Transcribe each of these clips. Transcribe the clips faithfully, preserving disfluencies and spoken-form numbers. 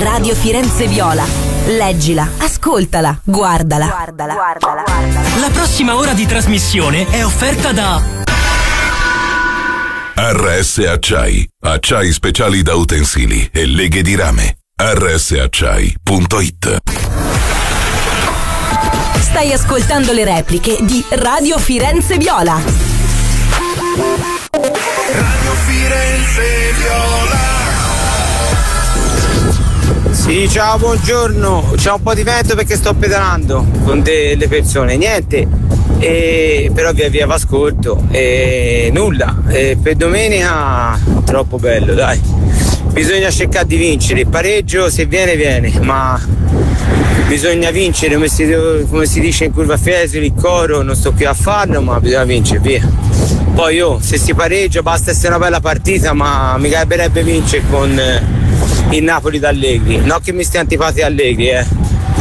Radio Firenze Viola. Leggila, ascoltala, guardala. Guardala, guardala, guardala. La prossima ora di trasmissione è offerta da R S Acciai, acciai speciali da utensili e leghe di rame. R S acciai punto it. Stai ascoltando le repliche di Radio Firenze Viola. Radio Firenze Viola. Sì, ciao, buongiorno. C'è un po' di vento perché sto pedalando con delle persone, niente. E però via via ascolto e nulla. E per domenica troppo bello, dai. Bisogna cercare di vincere. Il pareggio se viene viene, ma bisogna vincere, come si, come si dice in curva Fiesoli, il coro, non sto qui a farlo, ma bisogna vincere, via. Poi oh, se si pareggia basta essere una bella partita, ma mi garberebbe vincere con eh, il Napoli d'Allegri. No che mi stia antipati Allegri, eh.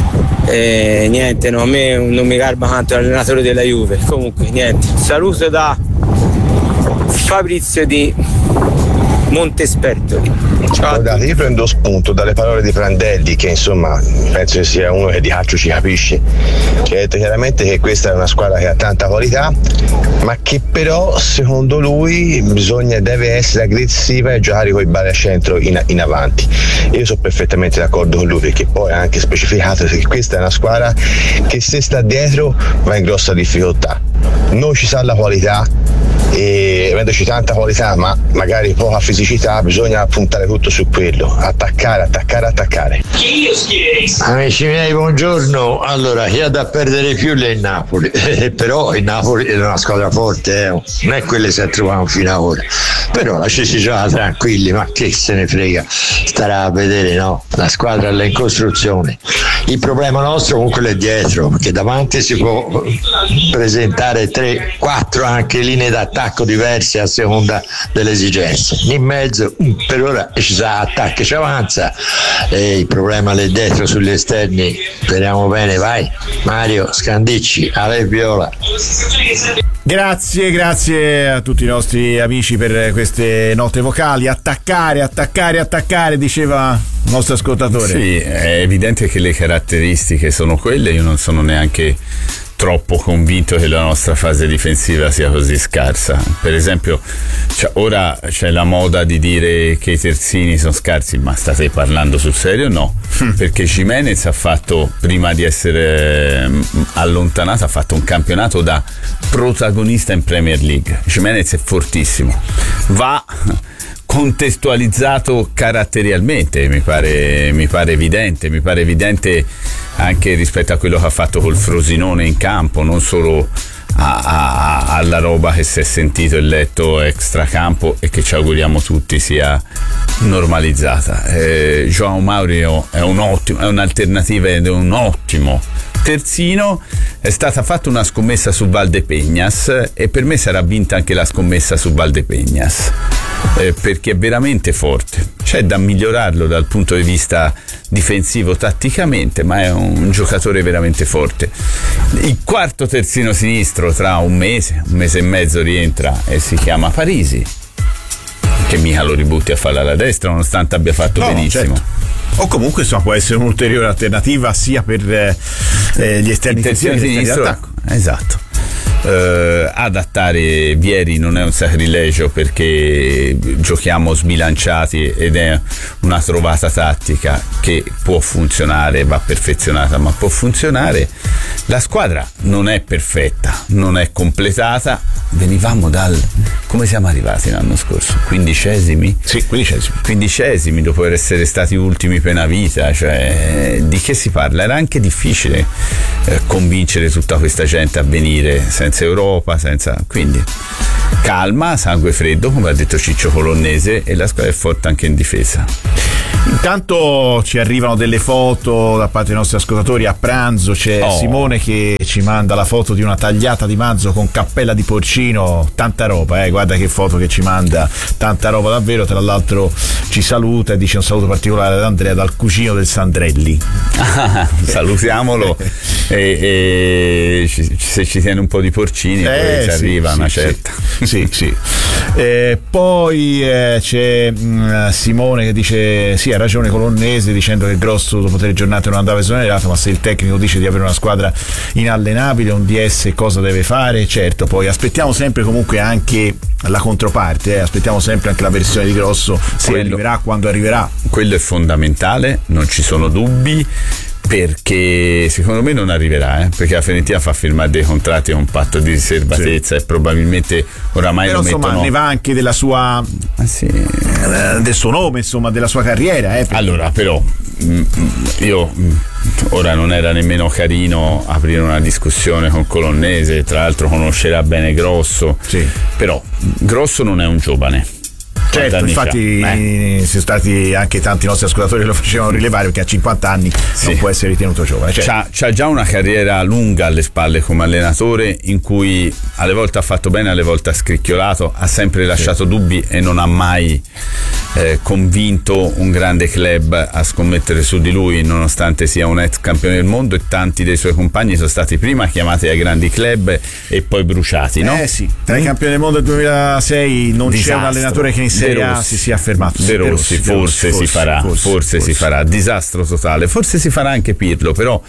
E niente, no, a me non mi garba tanto l'allenatore della Juve. Comunque niente, saluto da Fabrizio di Montespertoli. Ciao. Guardate, io prendo spunto dalle parole di Prandelli, che insomma penso che sia uno che di calcio ci capisce, che ha detto chiaramente che questa è una squadra che ha tanta qualità, ma che però secondo lui bisogna deve essere aggressiva e giocare con i bali a centro in, in avanti. Io sono perfettamente d'accordo con lui, perché poi ha anche specificato che questa è una squadra che se sta dietro va in grossa difficoltà. Noi ci sa la qualità, e avendoci tanta qualità ma magari poca fisicità, bisogna puntare tutto su quello, attaccare, attaccare, attaccare. Amici miei, buongiorno. Allora, chi ha da perdere più è il Napoli, eh, però il Napoli è una squadra forte, eh. Non è quelle che si trovano fino ad ora, però la ci si gioca tranquilli, ma che se ne frega, starà a vedere, no? La squadra è in costruzione. Il problema nostro comunque è dietro, perché davanti si può presentare tre quattro anche linee d'attacco diverse a seconda delle esigenze. In mezzo per ora ci sa attacco, ci avanza, e il problema è dietro sugli esterni. Speriamo bene, vai Mario Scandicci, Ale Viola. Grazie, grazie a tutti i nostri amici per queste note vocali. Attaccare, attaccare, attaccare, diceva il nostro ascoltatore. Sì, è evidente che le caratteristiche sono quelle. Io non sono neanche troppo convinto che la nostra fase difensiva sia così scarsa. Per esempio, cioè, ora c'è la moda di dire che i terzini sono scarsi, ma state parlando sul serio? No, mm. perché Gimenez ha fatto, prima di essere allontanato, ha fatto un campionato da protagonista in Premier League. Gimenez è fortissimo, va contestualizzato caratterialmente, mi pare, mi pare evidente, mi pare evidente anche rispetto a quello che ha fatto col Frosinone in campo, non solo a, a, alla roba che si è sentito e letto extracampo e che ci auguriamo tutti sia normalizzata. eh, João Mauro è un ottimo, è un'alternativa ed è un ottimo terzino. È stata fatta una scommessa su Valdepeñas e per me sarà vinta anche la scommessa su Valdepeñas, eh, perché è veramente forte. C'è da migliorarlo dal punto di vista difensivo tatticamente, ma è un giocatore veramente forte. Il quarto terzino sinistro tra un mese, un mese e mezzo rientra e si chiama Parisi, che mica lo ributti a farla alla destra nonostante abbia fatto no, benissimo, certo. O comunque insomma può essere un'ulteriore alternativa sia per eh, gli esterni terzini sinistro d'attacco. Esatto. Uh, adattare Vieri non è un sacrilegio, perché giochiamo sbilanciati ed è una trovata tattica che può funzionare, va perfezionata, ma può funzionare. La squadra non è perfetta, non è completata. Venivamo dal, come siamo arrivati l'anno scorso? Quindicesimi? Sì, quindicesimi. Quindicesimi dopo essere stati ultimi per una vita, cioè di che si parla? Era anche difficile eh, convincere tutta questa gente a venire senza Europa, senza, quindi calma, sangue freddo, come ha detto Ciccio Colonnese, e la squadra è forte anche in difesa. Intanto ci arrivano delle foto da parte dei nostri ascoltatori. A pranzo c'è oh. Simone che ci manda la foto di una tagliata di manzo con cappella di porcino, tanta roba, eh? Guarda che foto che ci manda, tanta roba davvero. Tra l'altro ci saluta e dice un saluto particolare ad Andrea dal cugino del Sandrelli. Ah, salutiamolo e, e se ci tiene un po' di porcini eh, poi ci sì, arriva sì, una sì, certa sì, sì. Eh, poi eh, c'è mh, Simone che dice sì, ha ragione Colonnese dicendo che Grosso dopo tre giornate non andava esonerato, ma se il tecnico dice di avere una squadra inallenabile, un D S cosa deve fare? Certo, poi aspettiamo sempre comunque anche la controparte, eh? aspettiamo sempre anche la versione di Grosso, se quello, arriverà, quando arriverà. Quello è fondamentale, non ci sono dubbi, perché secondo me non arriverà, eh? perché la Fiorentina fa firmare dei contratti con un patto di riservatezza, sì. e probabilmente oramai però, lo insomma, mettono. Ne va anche della sua ah, sì. eh, del suo nome, insomma, della sua carriera, eh? Perché... allora però mh, io mh, ora non era nemmeno carino aprire una discussione con Colonnese, tra l'altro conoscerà bene Grosso, sì. però Grosso non è un giovane. Certo, infatti eh. sono stati anche tanti nostri ascoltatori che lo facevano rilevare, perché a cinquanta anni sì. non può essere ritenuto giovane. Certo. C'ha, c'ha già una carriera lunga alle spalle come allenatore, in cui alle volte ha fatto bene, alle volte ha scricchiolato, ha sempre lasciato sì. dubbi e non ha mai eh, convinto un grande club a scommettere su di lui, nonostante sia un ex campione del mondo, e tanti dei suoi compagni sono stati prima chiamati ai grandi club e poi bruciati, no? Eh sì, tra i campioni del mondo del duemilasei non Disastro. C'è un allenatore che in Serie A si sia affermato. De Rossi, forse, forse si farà, forse, forse, forse si farà, disastro totale, forse si farà anche Pirlo, però,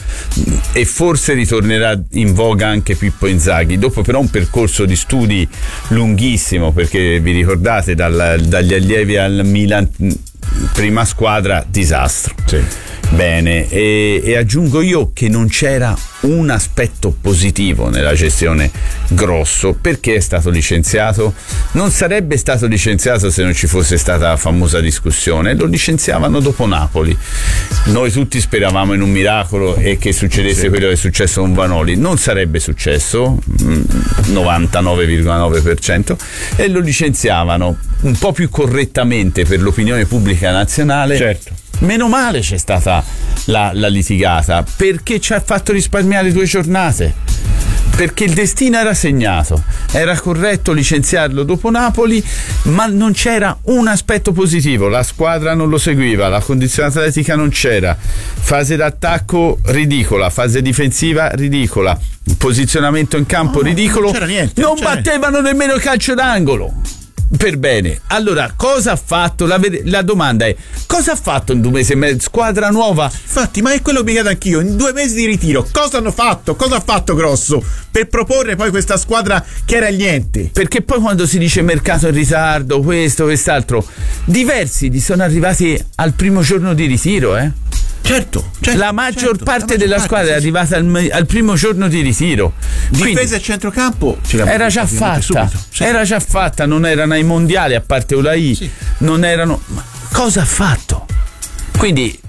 e forse ritornerà in voga anche Pippo Inzaghi, dopo però un percorso di studi lunghissimo, perché vi ricordate dal, dagli allievi al Milan, prima squadra, disastro. Sì. Bene, e, e aggiungo io che non c'era un aspetto positivo nella gestione Grosso. Perché è stato licenziato? Non sarebbe stato licenziato se non ci fosse stata la famosa discussione. Lo licenziavano dopo Napoli. Noi tutti speravamo in un miracolo e che succedesse sì. quello che è successo con Vanoli. Non sarebbe successo, novantanove virgola nove per cento, e lo licenziavano un po' più correttamente per l'opinione pubblica nazionale. Certo. Meno male c'è stata la, la litigata, perché ci ha fatto risparmiare due giornate, perché il destino era segnato, era corretto licenziarlo dopo Napoli, ma non c'era un aspetto positivo, la squadra non lo seguiva, la condizione atletica non c'era, fase d'attacco ridicola, fase difensiva ridicola, posizionamento in campo oh, ridicolo, non c'era niente, non non c'era battevano niente. nemmeno il calcio d'angolo. Per bene, allora cosa ha fatto? La, la domanda è: cosa ha fatto in due mesi e mezzo? Squadra nuova? Infatti, ma è quello che mi chiedo anch'io. In due mesi di ritiro, cosa hanno fatto? Cosa ha fatto Grosso per proporre poi questa squadra che era il niente? Perché poi quando si dice mercato in ritardo, questo, quest'altro, diversi gli sono arrivati al primo giorno di ritiro, eh? Certo, certo, la maggior certo, parte la maggior della parte, squadra sì, è arrivata al, al primo giorno di ritiro. Difesa e centrocampo era già fatta, subito, sì. era già fatta, non erano ai mondiali, a parte Ulai, sì. non erano. Ma cosa ha fatto? Quindi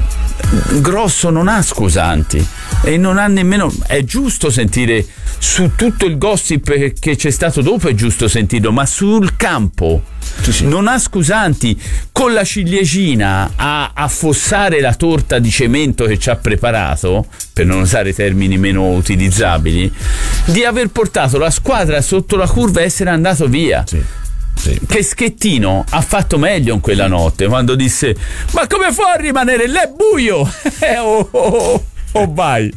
Grosso non ha scusanti e non ha nemmeno. È giusto sentire su tutto il gossip che c'è stato dopo, è giusto sentirlo, ma sul campo sì, sì. non ha scusanti. Con la ciliegina a affossare la torta di cemento che ci ha preparato, per non usare termini meno utilizzabili, di aver portato la squadra sotto la curva e essere andato via. Sì. Sì. Che Schettino ha fatto meglio in quella notte, quando disse: ma come fa a rimanere lì, è buio? oh, oh, oh. Oh vai.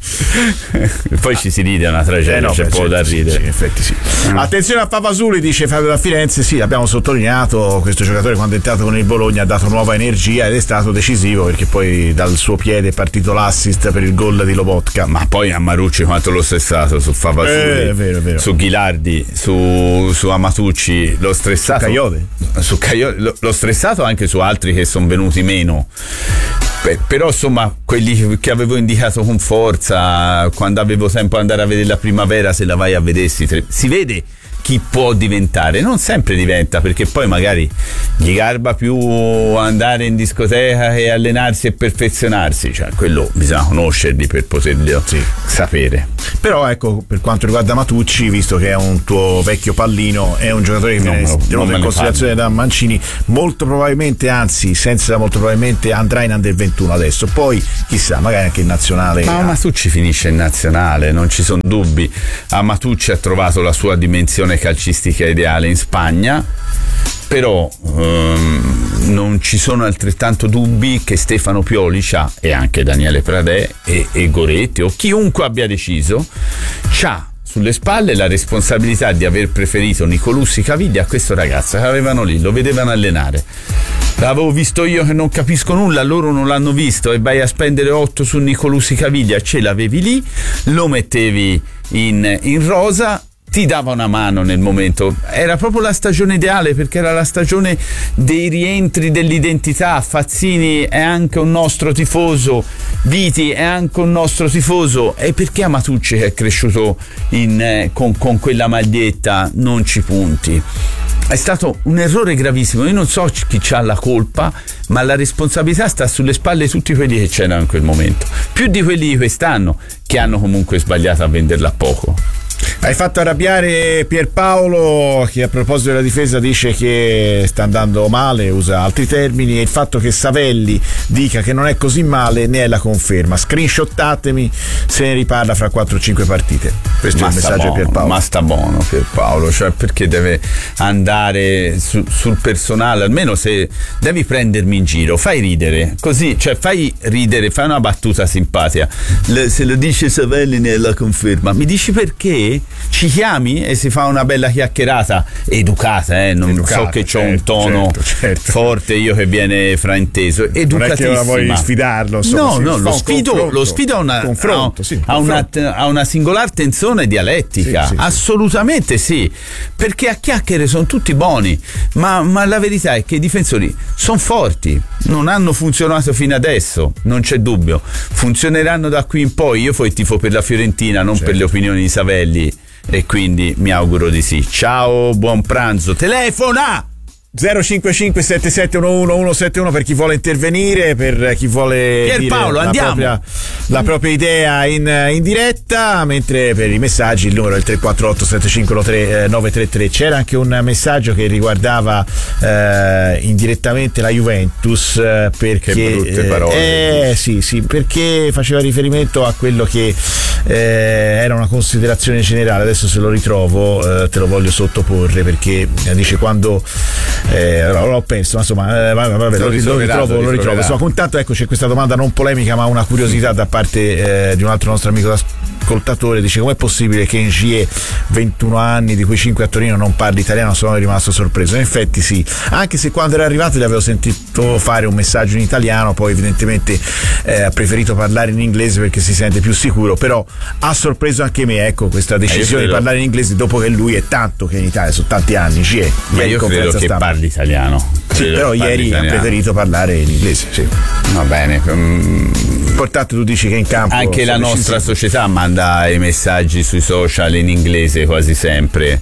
Poi ci si ride, è una tragedia, eh no, c'è poco da ridere. Sì, in effetti sì. Mm. Attenzione a Papasuli, dice Fabio da Firenze. Sì, abbiamo sottolineato, questo giocatore quando è entrato con il Bologna ha dato nuova energia ed è stato decisivo, perché poi dal suo piede è partito l'assist per il gol di Lobotka. Ma poi a Marucci quanto lo stressato su Papasuli, eh, è vero, è vero. su Ghilardi, su, su Amatucci, lo stressato su Caiote, su Caiote lo, lo stressato anche su altri che sono venuti meno. Beh, però insomma quelli che avevo indicato con forza, quando avevo tempo di andare a vedere la primavera, se la vai a vedere si, si vede chi può diventare. Non sempre diventa, perché poi magari gli garba più andare in discoteca e allenarsi e perfezionarsi, cioè quello bisogna conoscerli per poterlo sì. sapere. Però ecco, per quanto riguarda Matucci, visto che è un tuo vecchio pallino, è un giocatore che viene tenuto in considerazione da Mancini, molto probabilmente, anzi senza molto probabilmente andrà in under ventuno adesso, poi chissà, magari anche in nazionale. Ma Matucci finisce in nazionale, non ci sono dubbi. A Matucci ha trovato la sua dimensione calcistica ideale in Spagna, però um, non ci sono altrettanto dubbi che Stefano Pioli c'ha, e anche Daniele Pradè e, e Goretti o chiunque abbia deciso, c'ha sulle spalle la responsabilità di aver preferito Nicolussi Caviglia a questo ragazzo che avevano lì, lo vedevano allenare. L'avevo visto io che non capisco nulla, loro non l'hanno visto, e vai a spendere otto su Nicolussi Caviglia, ce l'avevi lì, lo mettevi in, in rosa, ti dava una mano nel momento. Era proprio la stagione ideale, perché era la stagione dei rientri dell'identità. Fazzini è anche un nostro tifoso, Viti è anche un nostro tifoso, e perché Amatucci, che è cresciuto in, eh, con, con quella maglietta, non ci punti? È stato un errore gravissimo. Io non so chi c'ha la colpa, ma la responsabilità sta sulle spalle di tutti quelli che c'erano in quel momento, più di quelli di quest'anno, che hanno comunque sbagliato a venderla a poco. Hai fatto arrabbiare Pierpaolo, che a proposito della difesa dice che sta andando male, usa altri termini, e il fatto che Savelli dica che non è così male ne è la conferma. Screenshottatemi, se ne riparla fra quattro o cinque partite. Questo ma è il messaggio buono, di Pierpaolo. Ma sta buono Pierpaolo, cioè perché deve andare su, sul personale? Almeno se devi prendermi in giro, fai ridere, così, cioè fai ridere, fai una battuta simpatica. Le, se lo dice Savelli ne è la conferma. Mi dici perché? Ci chiami e si fa una bella chiacchierata educata, eh? Non educata, so che c'ho certo, un tono certo, certo. forte io che viene frainteso, educatissima. Non è che vuoi sfidarlo, insomma, no, no, lo sfido, lo sfido a una, confronto, a, sì, a, una, a una singolar tensione dialettica, sì, sì, assolutamente sì, perché a chiacchiere sono tutti buoni, ma, ma la verità è che i difensori sono forti, non hanno funzionato fino adesso, non c'è dubbio, funzioneranno da qui in poi. Io poi tifo per la Fiorentina, non certo. per le opinioni di Savelli, e quindi mi auguro di sì. Ciao, buon pranzo. Telefona zero cinque cinque sette sette uno uno uno sette uno per chi vuole intervenire, per chi vuole Pierpaolo, dire andiamo. La, propria, la propria idea in, in diretta, mentre per i messaggi il numero è il tre quattro otto sette cinque nove tre tre. C'era anche un messaggio che riguardava eh, indirettamente la Juventus, eh, perché che brutte parole. Eh, sì, sì, perché faceva riferimento a quello che eh, era una considerazione generale. Adesso se lo ritrovo eh, te lo voglio sottoporre, perché eh, dice quando Eh, l'ho perso, ma insomma, eh, vabbè, vabbè, lo, lo, ritrovo, lo ritrovo. Insomma, contatto, ecco, c'è questa domanda non polemica, ma una curiosità da parte eh, di un altro nostro amico ascoltatore. Dice: com'è possibile che Ngie, ventuno anni, di cui cinque a Torino, non parli italiano? Sono rimasto sorpreso. In effetti sì, anche se quando era arrivato gli avevo sentito fare un messaggio in italiano, poi evidentemente eh, ha preferito parlare in inglese perché si sente più sicuro, però ha sorpreso anche me, ecco, questa decisione eh, di parlare in inglese dopo che lui è tanto che in Italia, sono tanti anni. Ngie, ma io credo che parli italiano. Sì, credo però ieri italiano. Ha preferito parlare in inglese, sì. Va bene. Importante, tu dici che in campo anche la nostra società manda i messaggi sui social in inglese quasi sempre,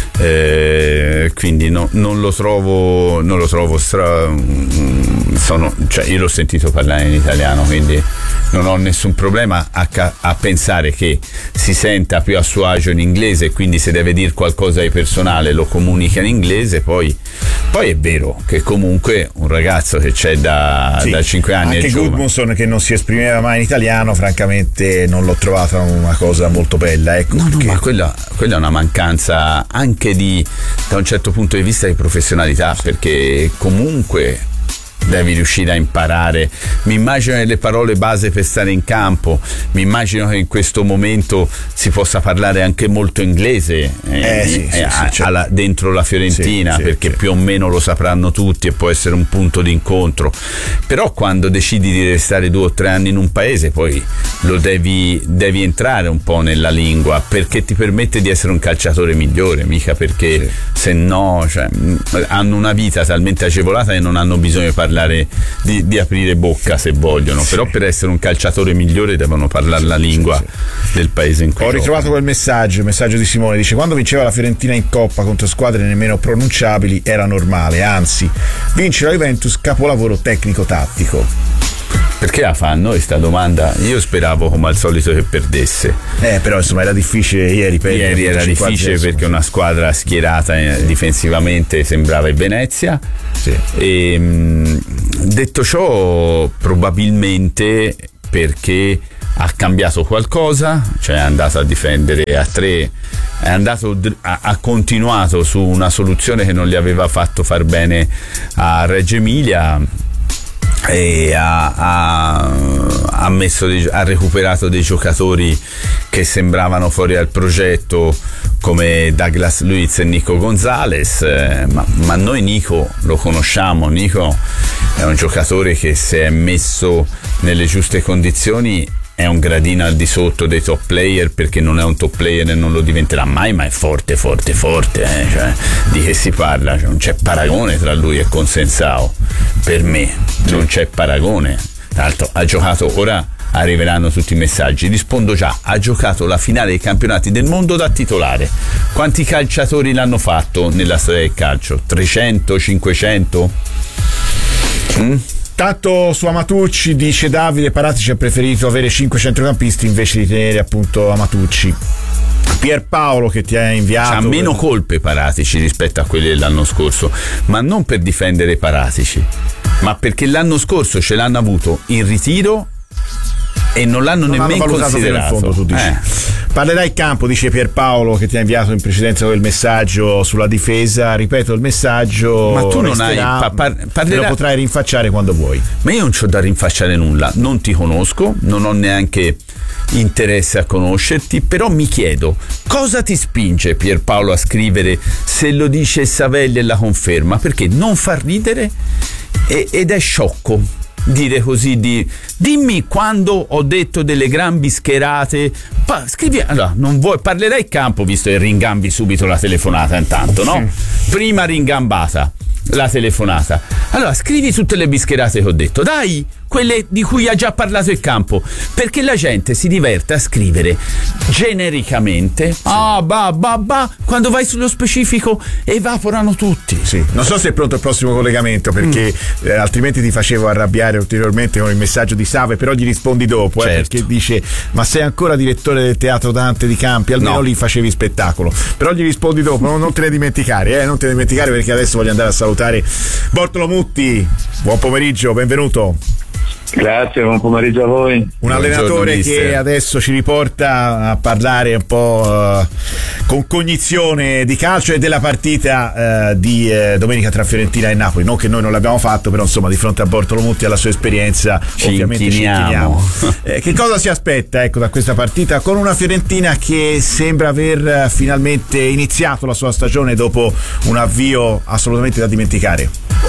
eh, quindi no, non lo trovo non lo trovo stra, sono, cioè io l'ho sentito parlare in italiano, quindi non ho nessun problema a, a pensare che si senta più a suo agio in inglese, quindi se deve dire qualcosa di personale lo comunica in inglese. Poi, poi è vero che comunque un ragazzo che c'è da, sì, da cinque anni anche Gudmundsson, che non si esprimeva mai in italiano, francamente non l'ho trovata una cosa molto bella, ecco. No, no, ma quella, quella è una mancanza anche di, da un certo punto di vista, di professionalità, perché comunque devi riuscire a imparare. Mi immagino che le parole base per stare in campo, mi immagino che in questo momento si possa parlare anche molto inglese eh, eh, sì, eh, sì, a, sì, alla, dentro la Fiorentina, sì, sì, perché sì. più o meno lo sapranno tutti e può essere un punto d'incontro. Però quando decidi di restare due o tre anni in un paese, poi lo devi, devi entrare un po' nella lingua, perché ti permette di essere un calciatore migliore, mica perché sì. se no, cioè, hanno una vita talmente agevolata che non hanno bisogno di parlare Di, di aprire bocca se vogliono, sì. però per essere un calciatore migliore devono parlare sì, la lingua sì, sì. del paese in cui ho ritrovato quel messaggio, il messaggio di Simone. Dice: quando vinceva la Fiorentina in Coppa contro squadre nemmeno pronunciabili era normale, anzi vincere la Juventus capolavoro tecnico-tattico. Perché la fanno questa domanda? Io speravo come al solito che perdesse. Eh, però insomma era difficile ieri. Per ieri era difficile perché una squadra schierata eh, difensivamente sembrava il Venezia. Sì. E, mh, detto ciò, probabilmente perché ha cambiato qualcosa, cioè è andato a difendere a tre, è andato ha, ha continuato su una soluzione che non gli aveva fatto far bene a Reggio Emilia, e ha, ha, ha, messo dei, ha recuperato dei giocatori che sembravano fuori dal progetto come Douglas Luiz e Nico Gonzalez, eh, ma, ma noi Nico lo conosciamo. Nico è un giocatore che, se è messo nelle giuste condizioni, è un gradino al di sotto dei top player, perché non è un top player e non lo diventerà mai, ma è forte forte forte, eh? Cioè, di che si parla? Cioè, non c'è paragone tra lui e Consensao, per me non c'è paragone. Tra l'altro ha giocato, ora arriveranno tutti i messaggi, rispondo già, ha giocato la finale dei campionati del mondo da titolare. Quanti calciatori l'hanno fatto nella storia del calcio? trecento, cinquecento? Mm? Tanto su Amatucci dice Davide, Paratici ha preferito avere cinque centrocampisti invece di tenere appunto Amatucci. Pierpaolo che ti ha inviato, ha meno colpe Paratici rispetto a quelli dell'anno scorso, ma non per difendere Paratici, ma perché l'anno scorso ce l'hanno avuto in ritiro e non l'hanno non nemmeno considerato. Fondo, tu dici. Eh. Parlerai in campo, dice Pierpaolo che ti ha inviato in precedenza quel messaggio sulla difesa. Ripeto il messaggio, ma tu non resterà, hai pa- par- parlerà... lo potrai rinfacciare quando vuoi. Ma io non c'ho da rinfacciare nulla, non ti conosco, non ho neanche interesse a conoscerti, però mi chiedo cosa ti spinge Pierpaolo a scrivere "se lo dice Savelli e la conferma", perché non fa ridere e- ed è sciocco dire così, di dimmi quando ho detto delle gran bischerate. Pa, scrivi, allora, non vuoi, parlerai in campo, visto che ringambi subito la telefonata intanto, no? Prima ringambata la telefonata, allora scrivi tutte le bischerate che ho detto, dai, quelle di cui ha già parlato il campo, perché la gente si diverte a scrivere genericamente, sì. ah bah bah bah, quando vai sullo specifico evaporano tutti. Sì. Non so se è pronto il prossimo collegamento, perché mm. eh, altrimenti ti facevo arrabbiare ulteriormente con il messaggio di Save, però gli rispondi dopo, certo. eh, perché dice ma sei ancora direttore del Teatro Dante di Campi, almeno no. lì facevi spettacolo, però gli rispondi dopo, non, non te ne dimenticare, eh, non te ne dimenticare, perché adesso voglio andare a salutare Bortolo Mutti. Buon pomeriggio, benvenuto. Grazie, buon pomeriggio a voi. Un Buongiorno, allenatore mister. Che adesso ci riporta a parlare un po' uh, con cognizione di calcio e della partita uh, di uh, domenica tra Fiorentina e Napoli. Non che noi non l'abbiamo fatto, però insomma di fronte a Bortolo Mutti, alla sua esperienza, ci ovviamente inchiniamo. ci inchiniamo. eh, che cosa si aspetta, ecco, da questa partita, con una Fiorentina che sembra aver finalmente iniziato la sua stagione dopo un avvio assolutamente da dimenticare?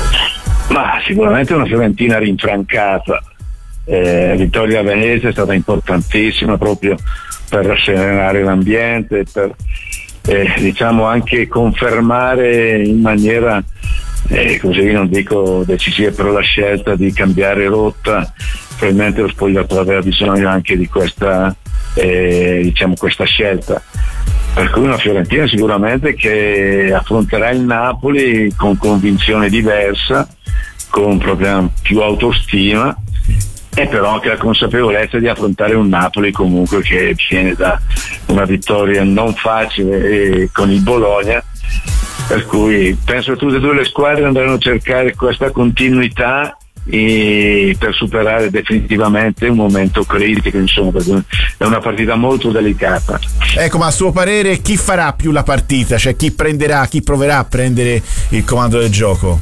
Ma sicuramente una Fiorentina rinfrancata. Eh, vittoria a Venezia è stata importantissima proprio per rasserenare l'ambiente, per eh, diciamo anche confermare in maniera eh, così non dico decisiva, però la scelta di cambiare rotta. Probabilmente lo spogliatoio aveva bisogno anche di questa eh, diciamo questa scelta, per cui una Fiorentina sicuramente che affronterà il Napoli con convinzione diversa, con proprio più autostima, e però anche la consapevolezza di affrontare un Napoli comunque che viene da una vittoria non facile con il Bologna, per cui penso che tutte e due le squadre andranno a cercare questa continuità e per superare definitivamente un momento critico, insomma, perché è una partita molto delicata. Ecco, ma a suo parere chi farà più la partita? Cioè chi prenderà, chi proverà a prendere il comando del gioco?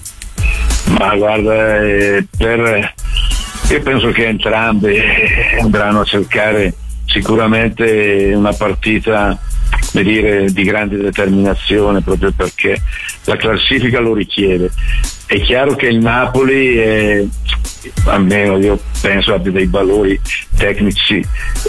Ma guarda, eh, per io penso che entrambi andranno a cercare sicuramente una partita, come dire, di grande determinazione, proprio perché la classifica lo richiede. È chiaro che il Napoli è, almeno io penso, abbia dei valori tecnici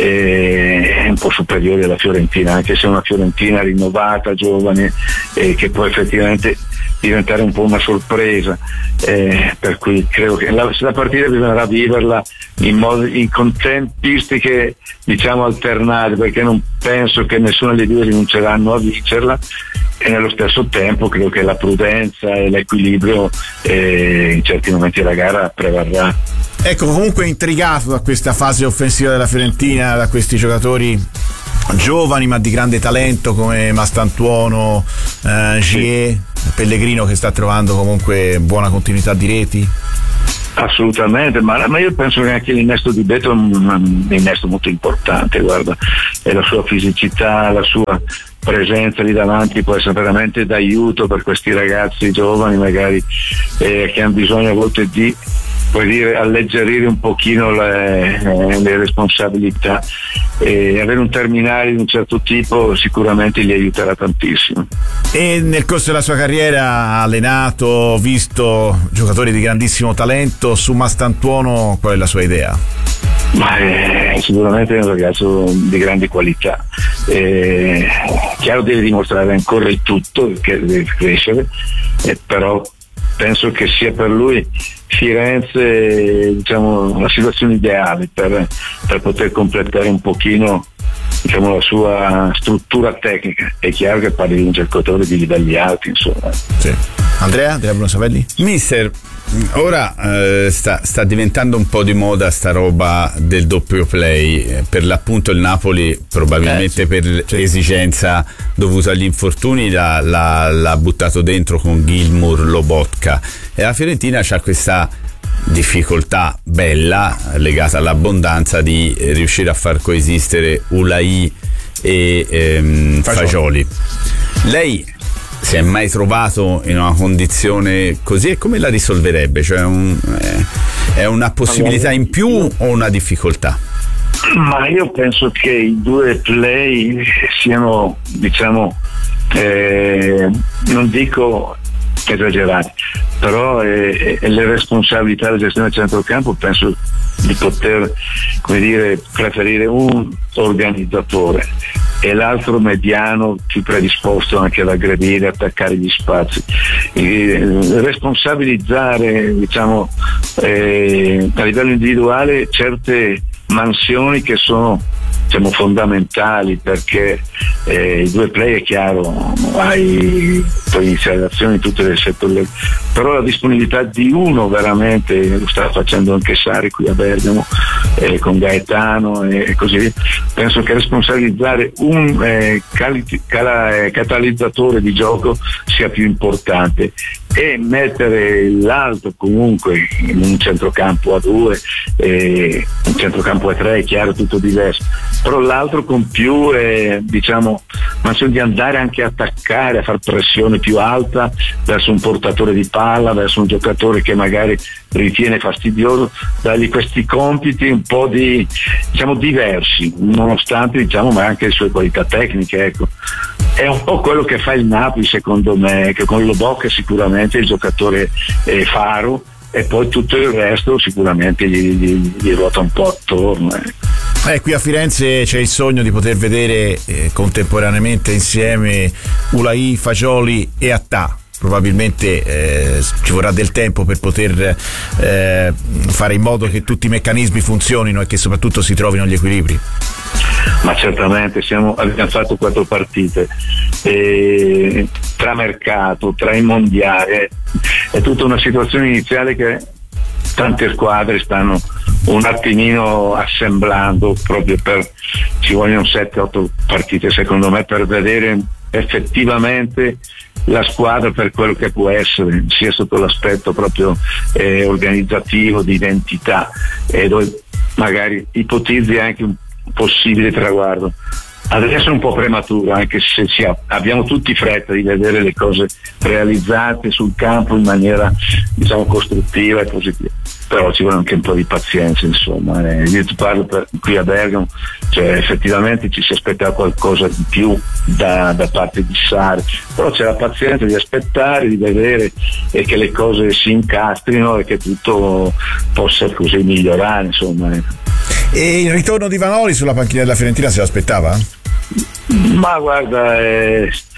eh, un po' superiori alla Fiorentina, anche se è una Fiorentina rinnovata, giovane, eh, che può effettivamente diventare un po' una sorpresa, eh, per cui credo che la, la partita bisognerà viverla in, modo, in con tempistiche diciamo alternate, perché non penso che nessuna delle due rinunceranno a vincerla, e nello stesso tempo credo che la prudenza e l'equilibrio eh, in certi momenti della gara prevarrà. Ecco, comunque intrigato da questa fase offensiva della Fiorentina, da questi giocatori giovani ma di grande talento come Mastantuono, eh, Gier, Pellegrino che sta trovando comunque buona continuità di reti. Assolutamente, ma, ma io penso che anche l'innesto di Beto è un, un innesto molto importante, guarda, e la sua fisicità, la sua presenza lì davanti può essere veramente d'aiuto per questi ragazzi giovani magari eh, che hanno bisogno a volte di vuol dire alleggerire un pochino le, le responsabilità, e avere un terminale di un certo tipo sicuramente gli aiuterà tantissimo. E nel corso della sua carriera ha allenato, visto giocatori di grandissimo talento. Su Mastantuono qual è la sua idea? Ma è sicuramente un ragazzo di grandi qualità, eh, chiaro deve dimostrare ancora il tutto, che deve crescere, eh, però penso che sia per lui Firenze, diciamo, la situazione ideale per, per poter completare un pochino, diciamo, la sua struttura tecnica. È chiaro che parli di un giocatore di livelli alti, insomma. Sì. Andrea, Andrea Bruno Savelli? Mister, ora eh, sta, sta diventando un po' di moda sta roba del doppio play, eh, per l'appunto il Napoli probabilmente eh, sì, per sì. esigenza dovuta agli infortuni l'ha, l'ha, l'ha buttato dentro con Gilmour, Lobotka, e la Fiorentina c'ha questa difficoltà bella legata all'abbondanza di riuscire a far coesistere Ulai e ehm, Fagioli. Lei si è mai trovato in una condizione così e come la risolverebbe? Cioè un, eh, è una possibilità in più o una difficoltà? Ma io penso che i due play siano, diciamo, eh, non dico esagerati, però eh, eh, le responsabilità della gestione del centrocampo penso di poter, come dire, preferire un organizzatore e l'altro mediano più predisposto anche ad aggredire, attaccare gli spazi. E responsabilizzare, diciamo, eh, a livello individuale certe mansioni che sono, diciamo, fondamentali, perché eh, i due play è chiaro, hai poi iniziazioni in tutte le settori, però la disponibilità di uno veramente, lo sta facendo anche Sarri qui a Bergamo, eh, con Gaetano e, e così via. Penso che responsabilizzare un eh, cali- cala- catalizzatore di gioco sia più importante, e mettere l'altro comunque in un centrocampo a due, eh, un centrocampo a tre, è chiaro, tutto diverso, però l'altro con più eh, diciamo mansione di andare anche a attaccare, a far pressione più alta verso un portatore di palla, verso un giocatore che magari ritiene fastidioso, dargli questi compiti un po' di, diciamo, diversi, nonostante, diciamo, ma anche le sue qualità tecniche, ecco. È un po' quello che fa il Napoli, secondo me, che con Lobotka sicuramente il giocatore è faro, e poi tutto il resto sicuramente gli, gli, gli ruota un po' attorno. Eh. Eh, qui a Firenze c'è il sogno di poter vedere eh, contemporaneamente insieme Ulai, Fagioli e Attà. Probabilmente eh, ci vorrà del tempo per poter eh, fare in modo che tutti i meccanismi funzionino e che soprattutto si trovino gli equilibri. Ma certamente, siamo, abbiamo fatto quattro partite, e tra mercato, tra i mondiali, è tutta una situazione iniziale che tante squadre stanno un attimino assemblando, proprio per, ci vogliono sette otto partite secondo me per vedere effettivamente la squadra per quello che può essere, sia sotto l'aspetto proprio eh, organizzativo, di identità, e dove magari ipotizzi anche un possibile traguardo. Adesso è un po' prematuro, anche se si ha, abbiamo tutti fretta di vedere le cose realizzate sul campo in maniera, diciamo, costruttiva e positiva, però ci vuole anche un po' di pazienza, insomma. Eh, io ti parlo per, qui a Bergamo, cioè effettivamente ci si aspettava qualcosa di più da, da parte di Sarri, però c'è la pazienza di aspettare, di vedere e che le cose si incastrino e che tutto possa così migliorare, insomma. Eh. E il ritorno di Vanoli sulla panchina della Fiorentina se l'aspettava? Ma guarda, è,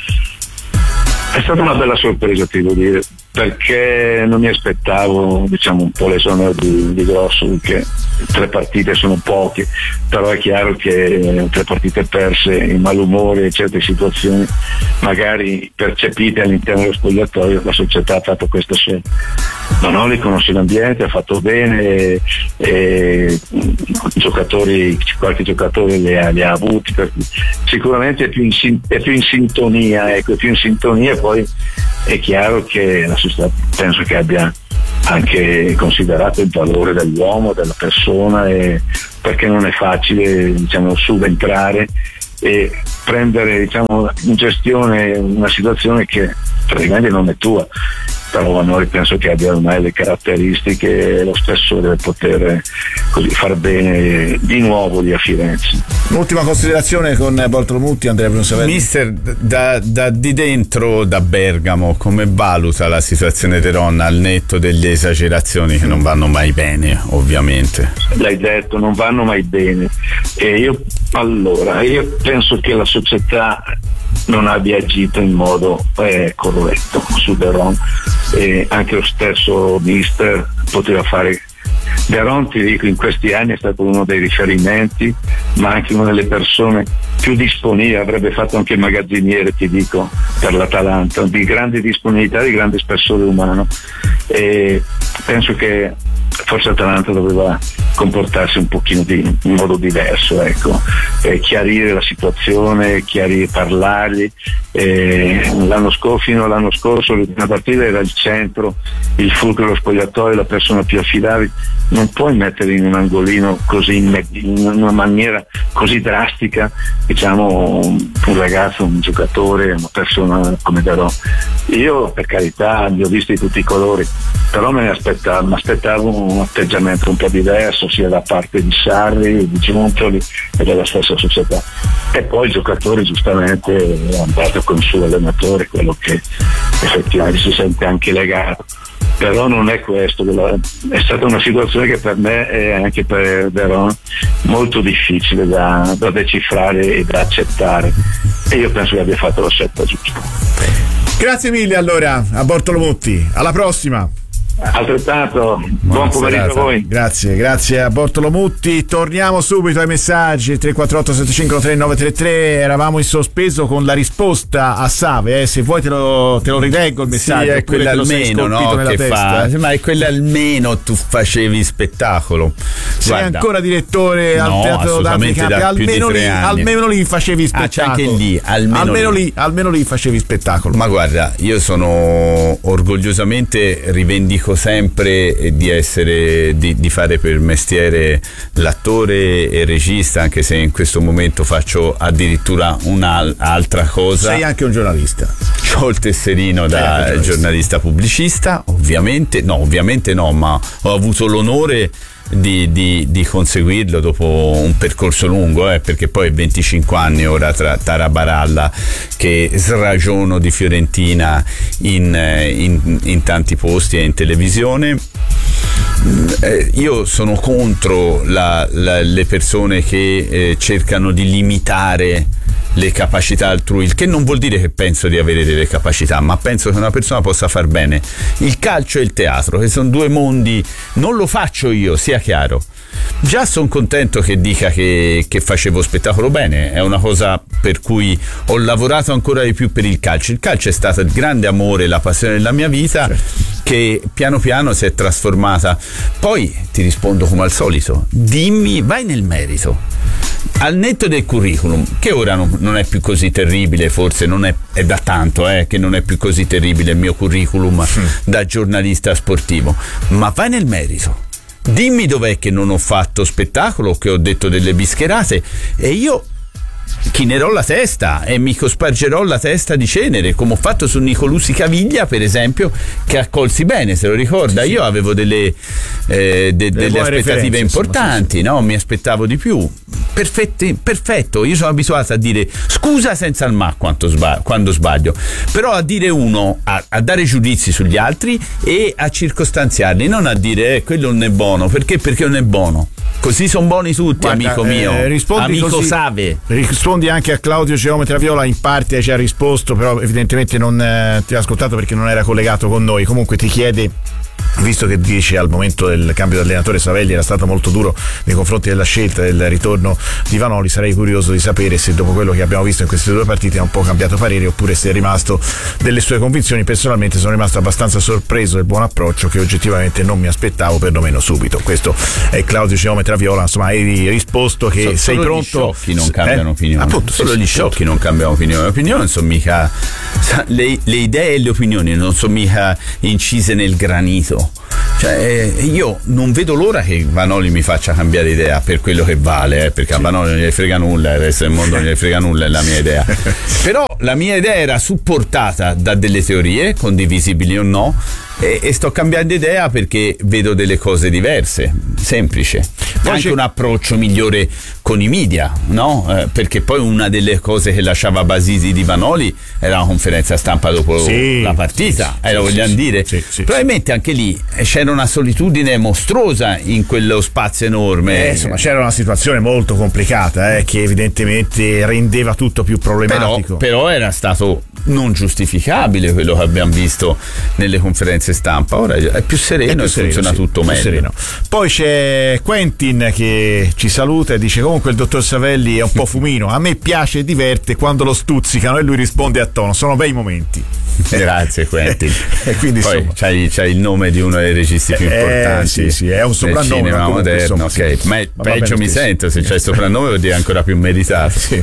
è stata una bella sorpresa, ti devo dire, perché non mi aspettavo, diciamo, un po' l'esonero di, di Grosso, perché tre partite sono poche, però è chiaro che tre partite perse in malumore e certe situazioni magari percepite all'interno dello spogliatoio, la società ha fatto questa scelta. Manoli conosce l'ambiente, ha fatto bene, e, e giocatori, qualche giocatore li ha, li ha avuti, sicuramente è più in, è più in sintonia, ecco, è più in sintonia, e poi è chiaro che la società penso che abbia anche considerato il valore dell'uomo, della persona, e perché non è facile, diciamo, subentrare e prendere, diciamo, in gestione una situazione che praticamente non è tua, però noi penso che abbia ormai le caratteristiche e lo spessore per poter così far bene di nuovo lì a Firenze. Un'ultima considerazione con Bortolomutti, Andrea Bruno Savelli. Mister, da, da di dentro, da Bergamo, come valuta la situazione di Ron al netto delle esagerazioni che non vanno mai bene, ovviamente? L'hai detto, non vanno mai bene. E io allora, io penso che la società non abbia agito in modo eh, corretto su De Ron, e anche lo stesso mister poteva fare. De Ron, ti dico, in questi anni è stato uno dei riferimenti, ma anche una delle persone più disponibili, avrebbe fatto anche magazziniere, ti dico, per l'Atalanta, di grande disponibilità, di grande spessore umano, e penso che forse Atalanta doveva comportarsi un pochino di, in modo diverso, ecco, e chiarire la situazione, chiarire, parlargli. E l'anno scorso, fino all'anno scorso, l'ultima partita era il centro, il fulcro, lo spogliatoio, la persona più affidabile. Non puoi mettere in un angolino così, in una maniera così drastica, diciamo, un ragazzo, un giocatore, una persona come De Ron. Io, per carità, li ho visti di tutti i colori, però me ne aspettavo, mi aspettavo un atteggiamento un po' diverso, sia da parte di Sarri, di Giuntoli e della stessa società. E poi il giocatore giustamente è andato con il suo allenatore, quello che effettivamente si sente anche legato. Però non è questo, è stata una situazione che per me e anche per De Ron molto difficile da, da decifrare e da accettare, e io penso che abbia fatto la scelta giusta. Grazie mille allora a Bortolomutti, alla prossima. Altrettanto, buon pomeriggio a voi. Grazie, grazie a Bortolomutti. Torniamo subito ai messaggi. Tre quattro otto sette cinque tre nove tre tre. Eravamo in sospeso con la risposta a Save, eh. Se vuoi te lo, te lo rileggo il messaggio. Sì, è quella almeno, no, che fa, ma è quella almeno tu facevi spettacolo. Sei Guarda, ancora direttore al no, Teatro d'Arte Campi, da almeno lì, almeno lì facevi spettacolo. Ah, c'è anche lì, almeno, almeno lì. lì, almeno lì facevi spettacolo. Ma guarda, io sono orgogliosamente rivendico sempre di essere di, di fare per mestiere l'attore e il regista, anche se in questo momento faccio addirittura un'altra cosa. Sei anche un giornalista. C'ho il tesserino da giornalista. giornalista pubblicista, ovviamente no, ovviamente no, ma ho avuto l'onore Di, di, di conseguirlo dopo un percorso lungo, eh, perché poi venticinque anni ora tra Tarabaralla che sragiono di Fiorentina in, in, in tanti posti e in televisione. Eh, io sono contro la, la, le persone che eh, cercano di limitare le capacità altrui, il che non vuol dire che penso di avere delle capacità, ma penso che una persona possa far bene il calcio e il teatro, che sono due mondi. Non lo faccio io, sia chiaro. Già sono contento che dica che, che facevo spettacolo bene, è una cosa per cui ho lavorato ancora di più per il calcio. Il calcio è stato il grande amore, la passione della mia vita, che piano piano si è trasformata. Poi ti rispondo come al solito, dimmi, vai nel merito. Al netto del curriculum, che ora non, non è più così terribile, forse non è, è da tanto eh, che non è più così terribile il mio curriculum mm. da giornalista sportivo, ma vai nel merito. Dimmi dov'è che non ho fatto spettacolo, che ho detto delle bischerate, e io chinerò la testa e mi cospargerò la testa di cenere, come ho fatto su Nicolusi Caviglia, per esempio, che accolsi bene, se lo ricorda. Sì, sì. Io avevo delle, eh, de, delle aspettative importanti, insomma, sì, sì. No? Mi aspettavo di più. Perfetti, perfetto, io sono abituato a dire scusa senza il ma quando sbaglio, quando sbaglio, però a dire uno, a, a dare giudizi sugli altri e a circostanziarli, non a dire eh, quello non è buono, perché perché non è buono. Così sono buoni tutti. Guarda, amico mio, eh, amico così, Save. Rispondi anche a Claudio Geometra Viola, in parte ci ha risposto, però evidentemente non eh, ti ha ascoltato perché non era collegato con noi. Comunque ti chiede, visto che dice al momento del cambio di allenatore Savelli era stato molto duro nei confronti della scelta del ritorno di Vanoli, sarei curioso di sapere se dopo quello che abbiamo visto in queste due partite ha un po' cambiato parere, oppure se è rimasto delle sue convinzioni. Personalmente sono rimasto abbastanza sorpreso del buon approccio, che oggettivamente non mi aspettavo, perlomeno subito. Questo è Claudio Geometra Viola. Insomma, hai risposto che so, sei pronto. Solo gli sciocchi non cambiano eh? opinione. Appunto, solo sì, gli sì, sciocchi non cambiano opinione. Le opinioni non sono mica le, le idee e le opinioni non sono mica incise nel granito. Cioè, io non vedo l'ora che Vanoli mi faccia cambiare idea per quello che vale, eh, perché sì. A Vanoli non gli frega nulla, il resto del mondo non gli frega nulla, è la mia idea. Però la mia idea era supportata da delle teorie, condivisibili o no, e, e sto cambiando idea perché vedo delle cose diverse, semplice. Poi anche c'è un approccio migliore con i media, no? Eh, perché poi una delle cose che lasciava Basisi di Vanoli era una conferenza stampa dopo sì, la partita, sì, eh, lo sì, vogliamo sì, dire. Sì, sì, probabilmente anche lì c'era una solitudine mostruosa in quello spazio enorme. Eh, insomma, c'era una situazione molto complicata, eh, che evidentemente rendeva tutto più problematico. Però, però era stato non giustificabile quello che abbiamo visto nelle conferenze stampa. Ora è più sereno, è più e sereno, funziona sì, tutto meglio. Sereno. Poi c'è Quentin che ci saluta e dice: comunque il dottor Savelli è un po' fumino, a me piace e diverte quando lo stuzzicano, e lui risponde a tono, sono bei momenti. Grazie Quentin. E quindi poi insomma c'hai, c'hai il nome di uno dei registi più eh, importanti. Sì, sì, è un soprannome del cinema moderno. Insomma, ok, sì. Ma, ma peggio mi sento se c'è il soprannome, vuol dire ancora più meritato. Sì.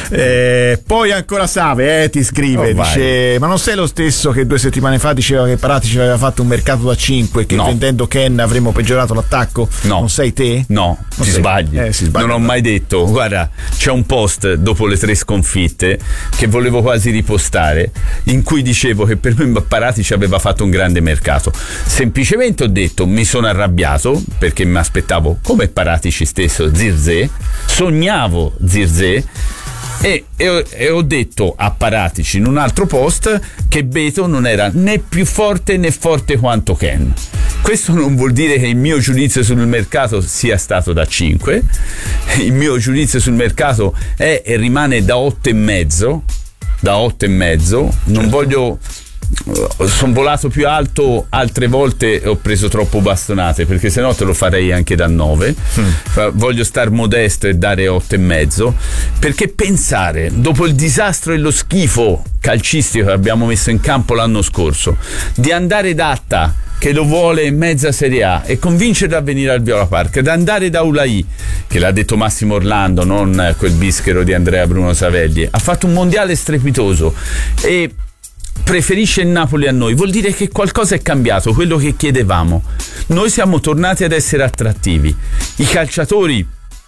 Eh, poi ancora Save eh, ti scrive, oh, dice: ma non sei lo stesso che due settimane fa diceva che Paratici aveva fatto un mercato da cinque, che no. vendendo Ken avremmo peggiorato l'attacco? No. Non sei te? No, non ti sbagli. Eh, si non ho mai detto. Guarda, c'è un post dopo le tre sconfitte che volevo quasi ripostare, in cui dicevo che per me Paratici aveva fatto un grande mercato. Semplicemente ho detto, mi sono arrabbiato perché mi aspettavo, come Paratici stesso, Zirkzee, sognavo Zirkzee. E, e, ho, e ho detto a Paratici in un altro post che Beto non era né più forte né forte quanto Ken. Questo non vuol dire che il mio giudizio sul mercato sia stato da cinque. Il mio giudizio sul mercato è e rimane da otto e mezzo. Da otto e mezzo. Non voglio. Sono volato più alto altre volte e ho preso troppo bastonate, perché sennò te lo farei anche da nove. mm. Voglio star modesto e dare otto e mezzo, perché pensare dopo il disastro e lo schifo calcistico che abbiamo messo in campo l'anno scorso di andare Datta che lo vuole in mezza Serie A e convincerlo a venire al Viola Park, ad andare da Ulai, che l'ha detto Massimo Orlando, non quel bischero di Andrea Bruno Savelli, ha fatto un mondiale strepitoso e preferisce il Napoli a noi, vuol dire che qualcosa è cambiato, quello che chiedevamo. Noi siamo tornati ad essere attrattivi. I calciatori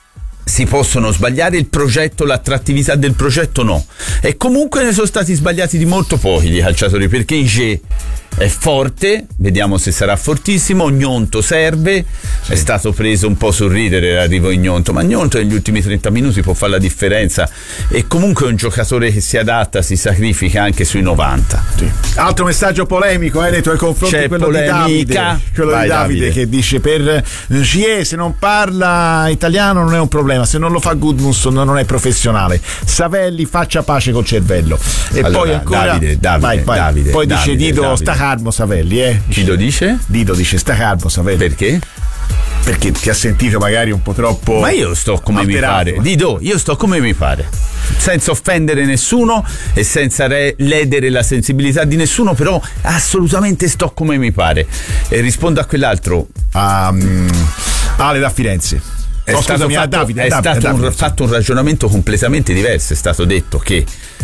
si possono sbagliare, il progetto, l'attrattività del progetto no, e comunque ne sono stati sbagliati di molto pochi di calciatori, perché Inge è forte, vediamo se sarà fortissimo. Gnonto serve, sì. È stato preso un po' sul ridere l'arrivo in Gnonto, ma Gnonto negli ultimi trenta minuti può fare la differenza, e comunque è un giocatore che si adatta, si sacrifica anche sui novanta. Sì. Altro messaggio polemico eh, nei tuoi confronti. C'è quello polemica. di Davide, quello Vai, di Davide, Davide che dice: per Gie se non parla italiano non è un problema, se non lo fa Gudmundsson non è professionale. Savelli faccia pace col cervello. E allora, poi ancora Davide, Davide, vai, vai. Davide, poi Davide, dice Dido Davide. sta calmo Savelli, eh. Chi lo dice? Dido dice sta calmo Savelli. Perché? Perché ti ha sentito magari un po' troppo. Ma io sto come alterato. mi pare. Dido, io sto come mi pare, senza offendere nessuno e senza re- ledere la sensibilità di nessuno, però assolutamente sto come mi pare. E rispondo a quell'altro. Um, Ale da Firenze. È no, stato, scusami, fatto, Davide, è Davide, stato Davide, un, fatto un ragionamento completamente diverso. È stato detto che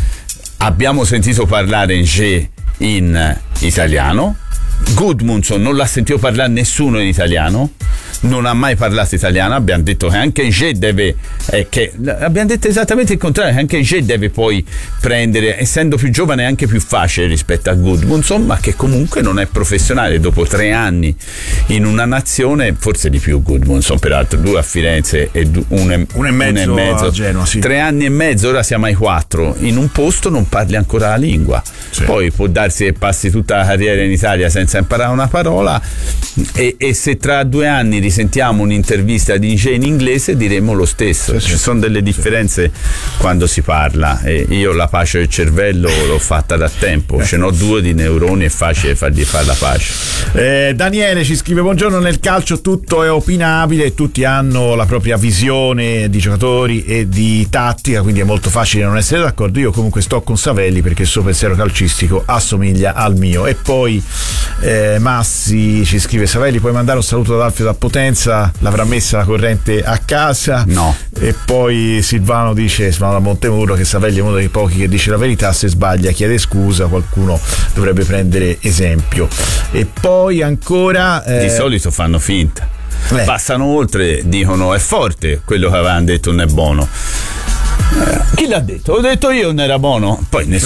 abbiamo sentito parlare Nge in italiano, Gudmundsson non l'ha sentito parlare nessuno in italiano, non ha mai parlato italiano. Abbiamo detto che anche Nge deve eh, che, abbiamo detto esattamente il contrario, che anche Nge deve poi prendere, essendo più giovane è anche più facile rispetto a Gudmundsson, ma che comunque non è professionale dopo tre anni in una nazione, forse di più Gudmundsson peraltro, due a Firenze e un e, un e mezzo, un e mezzo. a Genova, sì. Tre anni e mezzo, ora siamo ai quattro, in un posto non parli ancora la lingua, sì. Poi può darsi che passi tutta la carriera in Italia senza imparare una parola, e, e se tra due anni risentiamo un'intervista di Nge in inglese diremo lo stesso. Sì, sì. Ci sono delle differenze quando si parla, e io la pace del cervello l'ho fatta da tempo, ce n'ho due di neuroni, è facile fargli fare la pace. eh, Daniele ci scrive: buongiorno, nel calcio tutto è opinabile, tutti hanno la propria visione di giocatori e di tattica, quindi è molto facile non essere d'accordo. Io comunque sto con Savelli perché il suo pensiero calcistico assomiglia al mio. E poi eh, Massi ci scrive: Savelli, puoi mandare un saluto ad Alfio da Potenza, l'avrà messa la corrente a casa? No. E poi Silvano dice, Silvano da Montemuro, che Savelli è uno dei pochi che dice la verità, se sbaglia chiede scusa, qualcuno dovrebbe prendere esempio. E poi ancora eh... di solito fanno finta, eh. passano oltre, dicono è forte quello che avevano detto, non è buono. Eh, chi l'ha detto? Ho detto io, non era buono. Poi nessuno